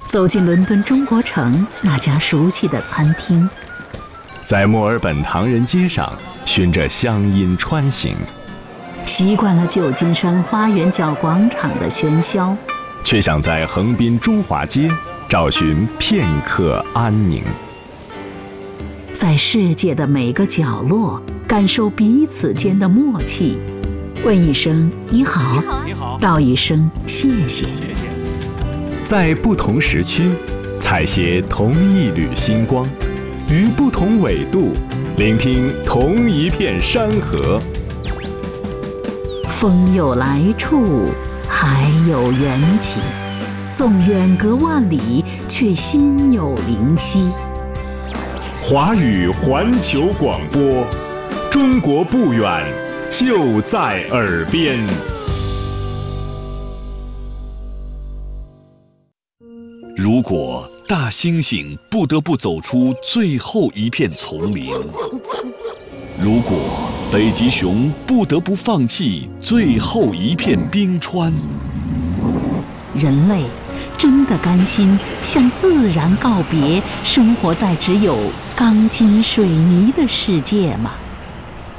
走进伦敦中国城那家熟悉的餐厅， 在墨尔本唐人街上循着乡音穿行， 习惯了旧金山花园角广场的喧嚣， 却想在横滨中华街找寻片刻安宁。 在世界的每个角落感受彼此间的默契，问一声你好，道一声谢谢。 在不同时区采撷同一缕星光，于不同纬度聆听同一片山河。 风有来处，海有缘起，纵远隔万里，却心有灵犀。 华语环球广播，中国不远，就在耳边。 如果大猩猩不得不走出最后一片丛林，如果北极熊不得不放弃最后一片冰川， 人类真的甘心向自然告别，生活在只有钢筋水泥的世界吗？